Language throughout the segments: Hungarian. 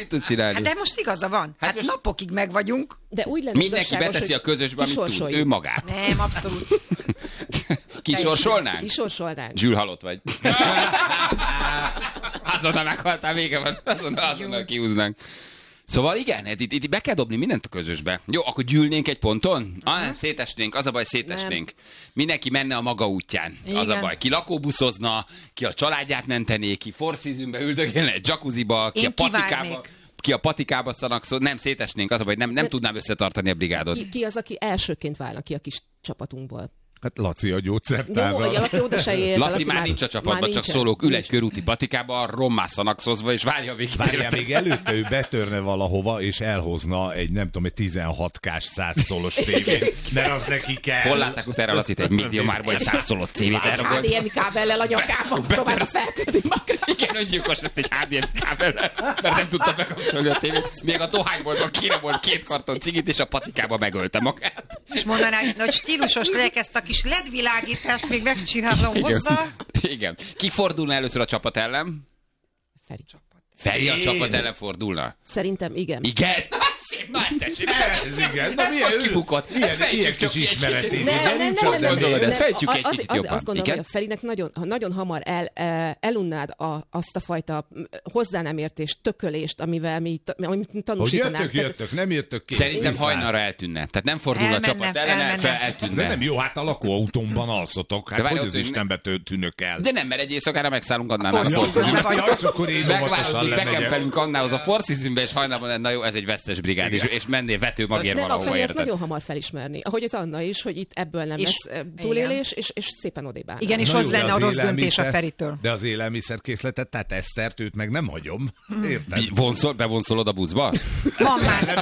mit tud csinálni? De most igaza van. Hát most napokig meg vagyunk. De úgy lenne mindenki beteszi a közösbe, amit tud. Ő magát. Nem, abszolút. Kisorsolnánk? Kisorsolnánk. Zsül, halott vagy. Azonnal meghaltál, vége van. Azonnal kihúznánk. Szóval igen, itt be kell dobni mindent a közösbe. Jó, akkor gyűlnénk egy ponton? Nem, szétesnénk, az a baj, szétesnénk. Mindenki menne a maga útján. Igen. Az a baj. Ki lakóbuszozna, ki a családját mentené, ki Four Seasonbe üldögélne egy jacuzziba, ki a patikába szanakszol. Nem, szétesnénk, az a baj, nem tudnám összetartani a brigádot. Ki az, aki elsőként válna ki a kis csapatunkból? Hát Laci a gyógyszertárra. Jó, Laci oda se ér. Laci már nincs a csapatban, csak szólók, ül egy körúti patikába, rommá szanakszozva, és várja a végig. Várja, még előtte ő betörne valahova, és elhozna egy, nem tudom, egy 16K-s 100 szolos tévét, mert az neki kell. Hol látták utána Lacit egy médiumárban, egy 100 szolos tévét elragolt? HDMI kábellel a nyakában próbálta feltenni magát. Igen, öngyilkos lett egy HDMI kábellel, mert nem tudta bekapcsolni a tévét. Még a dohányboltban kéne volt 2 karton cigit, és a patikába megölte magát. És mondanák, hogy stílusos legyek, ezt a kis LED-világítást még megcsinálom hozzá. Igen. Ki fordulna először a csapat ellen? Feri a csapat ellen fordulna? Szerintem igen. Igen? Szép, na tessék. Ez igen. Most kibukott. Ilyen kis ismeretés. Nem. Fejtsük egy kicsit jobban. Azt gondolom, hogy a Ferinek nagyon hamar elunnád azt a fajta hozzá nem értés, tökölést, amit tanúsítanánk. Jöttök, nem jöttök ki. Szerintem hajnalra eltűnne. Tehát nem fordul a csapat ellen, eltűnne. De nem jó, hát a lakóautómban alszotok. Hát hogy az Istenbe tűnök el? De nem, mert egy éjszakára megszállunk Annánál a Four Seasonbe. Bekempelünk Annához a Four Seasonbe, és hajnalban, na jó, ez egy vesztes brigád, és mennél vető magér valahova, érted? nagyon hamar felismerni. Ahogy az Anna is, hogy itt ebből nem lesz túlélés, és szépen odébb állnak. Igen, és az lenne a rossz döntés a Feritől. De az élelmiszerkészletet, tehát Esztert, őt meg nem hagyom. Érted? Bevonszolod a buszba? Van már.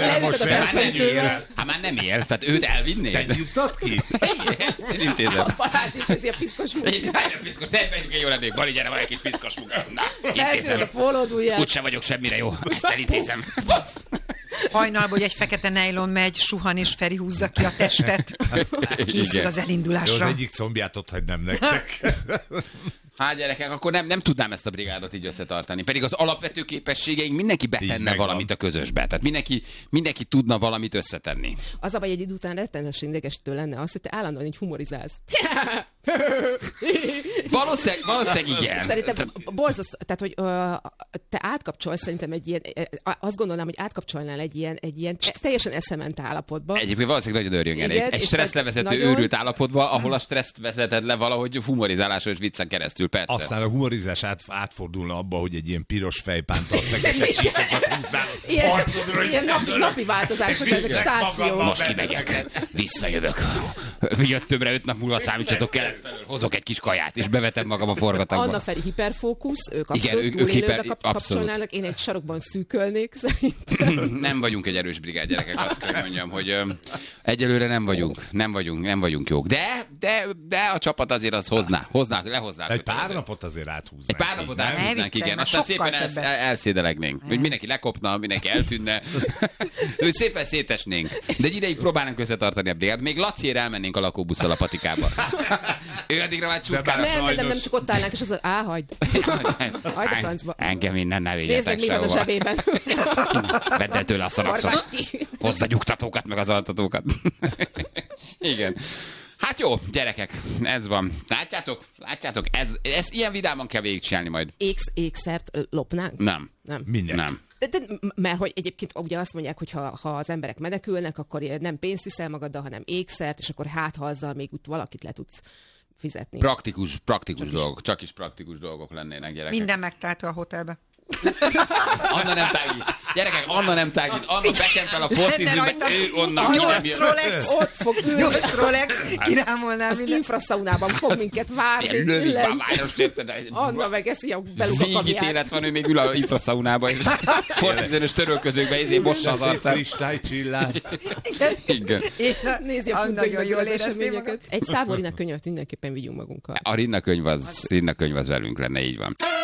Hát már nem él, tehát őt elvinnéd. Te nyújtad ki? Én intézem. A Balázs intézi a piszkos munkát. Nem megyünk egy jól lennék. Bali, gyere, van egy kis piszkos munka. Na, feltűnöd a pólódújját. Úgyse vagyok semmire jó. Ezt elintézem. Hajnalban, hogy egy fekete nejlon megy, suhan és Feri húzza ki a testet. Készül az elindulásra. De az egyik combját ott hagynám nektek. Hát gyerekek, akkor nem tudnám ezt a brigádot így összetartani. Pedig az alapvető képességeink mindenki betenne valamit a közösbe. Tehát mindenki tudna valamit összetenni. Az a baj, egy idő után rettenetesen idegesítő lenne az, hogy te állandóan így humorizálsz. Valószínűleg igen. Szerintem borzasztó, tehát hogy te átkapcsolsz szerintem egy ilyen, azt gondolnám, hogy átkapcsolnál egy ilyen teljesen eszement állapotba. Egyébként valószínűleg nagyon örjöngenék. Egy stresszlevezető őrült állapotba, ahol a stresszt vezeted le valahogy humorizáláson és viccen keresztül, persze. Aztán a humorizás átfordulna abba, hogy egy ilyen piros fejpántot neked csíkokat húznál. Ilyen napi változások, ezek stációk. Most kimegyek, visszajövök. Jöttömre 5 nap múlva számítsatok kelet felől, hozok egy kis kaját, és bevetem magam a forgatagba. Anna Feri hiperfókusz, ők abszolút túlélőbe kapcsolnának, én egy sarokban szűkölnék szerintem. Nem vagyunk egy erős brigád, gyerekek, azt kell mondjam, hogy egyelőre nem vagyunk jók. De a csapat azért az lehoznák. Egy pár napot azért áthúznánk. Egy pár napot áthúznánk, igen. Aztán szépen elszédelegnénk. Hogy mindenki lekopna, mindenki eltűnne. Hogy szépen szétesnénk. De egy ideig próbálnánk összetartani a brigádot. Még Laciért elmennénk a lakóbusszal a patikába. Ő addigra már csutkára. Nem csak ott állnánk, és az hagyd. Hagyd a francba. Engem innen ne vigyetek nézd meg, mi van a zsebében. Vedd el tőle a szanakszort. Hozd a nyugtatókat, meg az altatókat. Igen. Hát jó, gyerekek, ez van. Látjátok, ez ilyen vidáman kell végigcsinálni majd. Ékszert lopnánk? Nem. Minden. Nem. De, mert hogy egyébként ugye azt mondják, hogy ha az emberek menekülnek, akkor nem pénzt viszel magaddal, hanem ékszert, és akkor ha azzal még úgy valakit le tudsz fizetni. Praktikus dolgok. Csak is praktikus dolgok lennének, gyerekek. Minden megtalálta a hotelbe. Anna nem tágít. Gyerekek, Anna nem tágít. Anna bekempel a Four Seasonbe, ő onnan ki nem jön. Ott fog ülni. 8 Rolex, kirámolnál minden. Az infraszaunában fog minket várni. Lövik a város, érted? Anna megeszi a belug a kaviát. Végítélet van, ő még ül a infraszaunában, és Four Season-ös törölközőkbe mossa az arcát. Kristálycsillár. Igen. Nézi a fundakban jól eseményeket. Egy Szávorina könyvet mindenképpen vigyünk magunkkal. A Rinna könyv az velünk lenne, így van.